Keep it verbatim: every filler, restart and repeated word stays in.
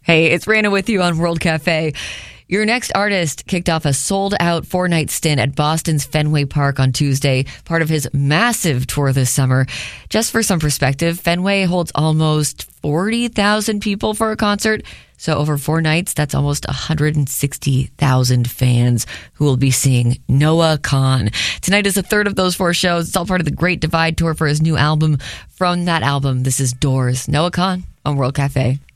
Hey, it's Rana with you on World Cafe. Your next artist kicked off a sold-out four-night stint at Boston's Fenway Park on Tuesday, part of his massive tour this summer. Just for some perspective, Fenway holds almost forty thousand people for a concert. So over four nights, that's almost one hundred sixty thousand fans who will be seeing Noah Kahan. Tonight is a third of those four shows. It's all part of the Great Divide Tour for his new album. From that album, this is Doors. Noah Kahan on World Cafe.